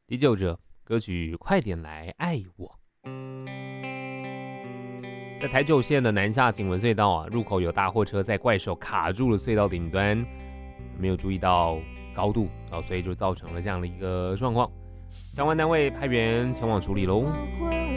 第9者歌曲《快点来爱我》。在台九线的南下景文隧道啊，入口有大货车在怪手卡住了隧道顶端，没有注意到高度啊，所以就造成了这样的一个状况。相关单位派员前往处理喽。